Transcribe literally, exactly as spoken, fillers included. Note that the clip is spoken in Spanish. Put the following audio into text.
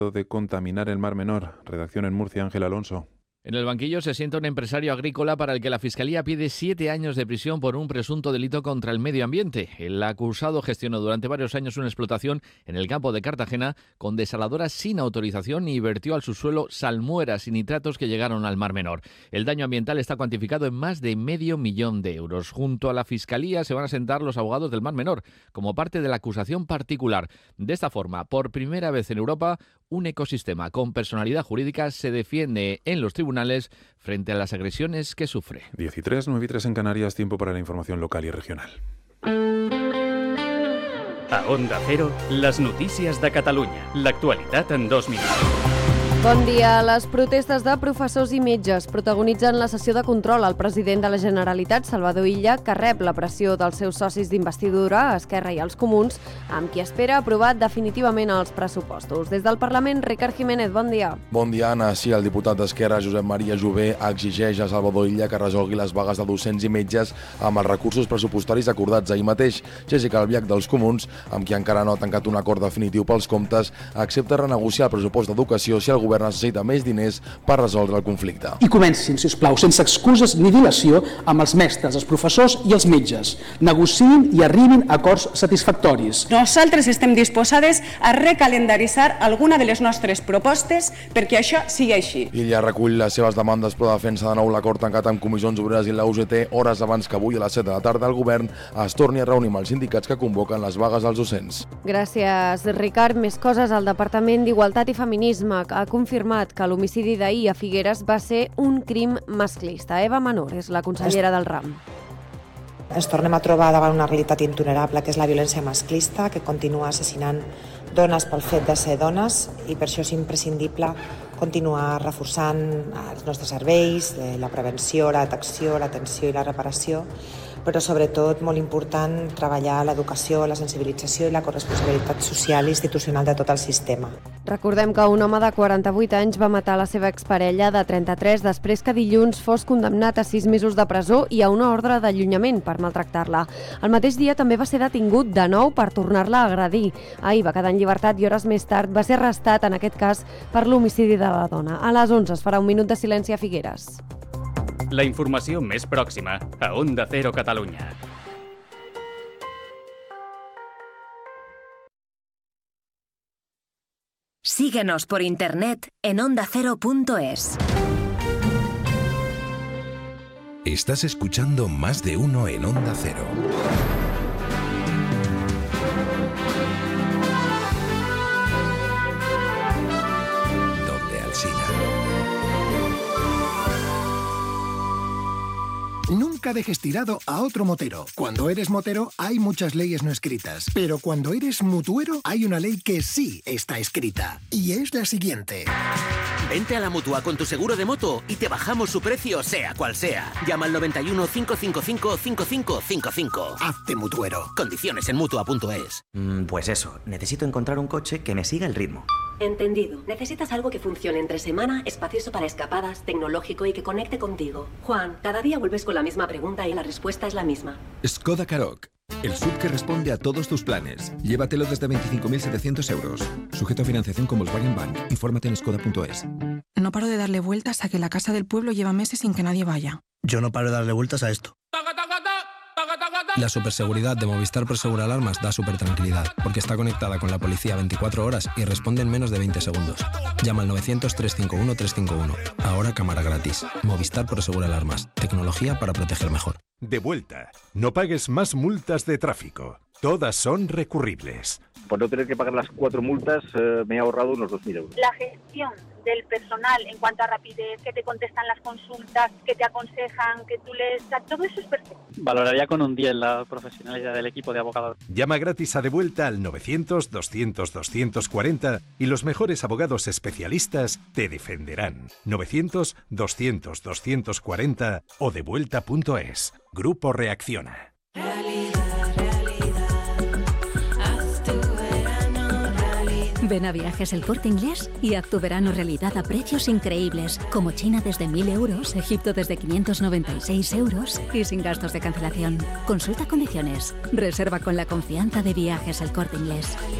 de contaminar el Mar Menor. Redacción en Murcia, Ángel Alonso. En el banquillo se sienta un empresario agrícola para el que la Fiscalía pide siete años de prisión por un presunto delito contra el medio ambiente. El acusado gestionó durante varios años una explotación en el campo de Cartagena con desaladoras sin autorización y vertió al subsuelo salmueras y nitratos que llegaron al Mar Menor. El daño ambiental está cuantificado en más de medio millón de euros. Junto a la Fiscalía se van a sentar los abogados del Mar Menor como parte de la acusación particular. De esta forma, por primera vez en Europa, un ecosistema con personalidad jurídica se defiende en los tribunales frente a las agresiones que sufre. diez y tres, nueve y tres en Canarias, tiempo para la información local y regional. A Onda Cero, las notícies de Catalunya. L'actualitat en dos minuts. Bon dia. Les protestes de professors i metges protagonitzen la sessió de control al president de la Generalitat, Salvador Illa, que rep la pressió dels seus socis d'investidura, Esquerra i els Comuns, amb qui espera aprovar definitivament els pressupostos. Des del Parlament, Ricard Jiménez, bon dia. Bon dia, Anna. Sí, el diputat d'Esquerra, Josep Maria Jové, exigeix a Salvador Illa que resolgui les vagues de docents i metges amb els recursos pressupostaris acordats ahir mateix. Jéssica Albiach, dels Comuns, amb qui encara no ha tancat un acord definitiu pels comptes, accepta renegociar el pressupost d'educació si el govern necessita més diners per resoldre el conflicte. I comencin, si us plau, sense excuses ni dilació amb els mestres, els professors i els metges. Negociïn i arribin a acords satisfactoris. Nosaltres estem disposades a recalendaritzar alguna de les nostres propostes perquè això sigui així. Illa recull les seves demandes però defensa de nou l'acord tancat amb Comissions Obreres i la U G T hores abans que avui a les set de la tarda el govern es torni a reunir amb els sindicats que convoquen les vagues als docents. Gràcies, Ricard. Més coses. El Departament d'Igualtat i Feminisme ha confirmat que l'homicidi d'ahir a Figueres va ser un crim masclista. Eva Manor és la consellera del RAM. Ens tornem a trobar davant una realitat intolerable que és la violència masclista, que continua assassinant dones pel fet de ser dones i per això és imprescindible continuar reforçant els nostres serveis, la prevenció, la detecció, l'atenció i la reparació, però sobretot molt important treballar l'educació, la sensibilització i la corresponsabilitat social i institucional de tot el sistema. Recordem que un home de quaranta-vuit anys va matar la seva exparella de trenta-tres després que dilluns fos condemnat a sis mesos de presó i a una ordre d'allunyament per maltractar-la. El mateix dia també va ser detingut de nou per tornar-la a agredir. Ahir va quedar en llibertat i hores més tard va ser arrestat, en aquest cas, per l'homicidi de la dona. A les onze es farà un minut de silenci a Figueres. La informació més pròxima a Onda Cero Catalunya. Síguenos por internet en onda cero punto es. Estás escuchando Más de Uno en Onda Cero. Donde Alsina. Nunca dejes tirado a otro motero. Cuando eres motero hay muchas leyes no escritas, pero cuando eres mutuero hay una ley que sí está escrita, y es la siguiente. Vente a la Mutua con tu seguro de moto y te bajamos su precio sea cual sea. Llama al noventa y uno, cinco cinco cinco, cinco cinco cinco cinco. Hazte mutuero. Condiciones en mutua punto es. Mm, pues eso, necesito encontrar un coche que me siga el ritmo. Entendido. Necesitas algo que funcione entre semana, espacioso para escapadas, tecnológico y que conecte contigo. Juan, cada día vuelves con la misma pregunta y la respuesta es la misma. Skoda Karoq. El S U V que responde a todos tus planes. Llévatelo desde veinticinco mil setecientos euros. Sujeto a financiación con Volkswagen Bank. Infórmate en skoda punto es. No paro de darle vueltas a que la casa del pueblo lleva meses sin que nadie vaya. Yo no paro de darle vueltas a esto. La superseguridad de Movistar Prosegur Alarmas da súper tranquilidad, porque está conectada con la policía veinticuatro horas y responde en menos de veinte segundos. Llama al novecientos, trescientos cincuenta y uno, trescientos cincuenta y uno. Ahora cámara gratis. Movistar Prosegur Alarmas. Tecnología para proteger mejor. De vuelta. No pagues más multas de tráfico. Todas son recurribles. Por no tener que pagar las cuatro multas, eh, me he ahorrado unos dos mil euros. La gestión del personal en cuanto a rapidez, que te contestan las consultas, que te aconsejan, que tú les... Todo eso es perfecto. Valoraría con un diez la profesionalidad del equipo de abogados. Llama gratis a De Vuelta al novecientos, doscientos, doscientos cuarenta y los mejores abogados especialistas te defenderán. novecientos, doscientos, doscientos cuarenta o devuelta punto es. Grupo Reacciona. Ven a Viajes El Corte Inglés y haz tu verano realidad a precios increíbles, como China desde mil euros, Egipto desde quinientos noventa y seis euros y sin gastos de cancelación. Consulta condiciones. Reserva con la confianza de Viajes El Corte Inglés.